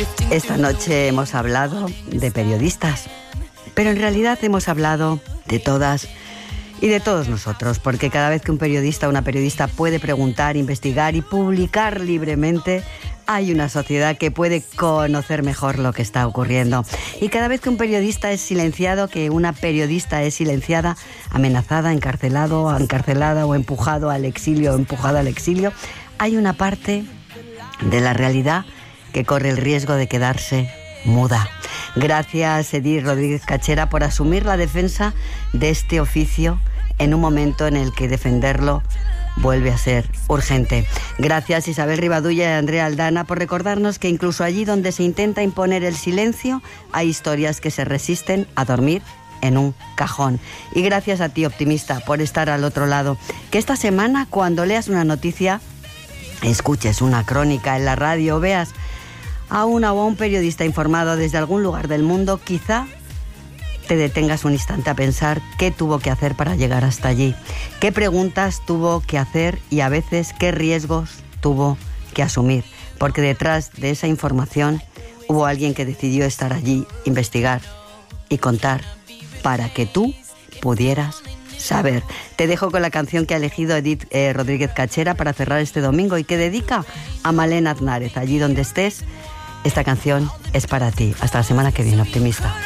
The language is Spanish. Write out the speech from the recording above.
Esta noche hemos hablado de periodistas, pero en realidad hemos hablado de todas y de todos nosotros, porque cada vez que un periodista o una periodista puede preguntar, investigar y publicar libremente, hay una sociedad que puede conocer mejor lo que está ocurriendo. Y cada vez que un periodista es silenciado, que una periodista es silenciada, amenazada, encarcelada o empujado al exilio, hay una parte de la realidad que corre el riesgo de quedarse muda. Gracias, Edith Rodríguez Cachera, por asumir la defensa de este oficio en un momento en el que defenderlo vuelve a ser urgente. Gracias, Isabel Rivadulla y Andrea Aldana, por recordarnos que incluso allí donde se intenta imponer el silencio, hay historias que se resisten a dormir en un cajón. Y gracias a ti, optimista, por estar al otro lado. Que esta semana, cuando leas una noticia, escuches una crónica en la radio o veas a una o a un periodista informado desde algún lugar del mundo, quizá te detengas un instante a pensar qué tuvo que hacer para llegar hasta allí, qué preguntas tuvo que hacer y a veces qué riesgos tuvo que asumir, porque detrás de esa información hubo alguien que decidió estar allí, investigar y contar para que tú pudieras saber. Te dejo con la canción que ha elegido Edith Rodríguez Cachera para cerrar este domingo y que dedica a Malena Aznárez. Allí donde estés, esta canción es para ti. Hasta la semana que viene, optimista.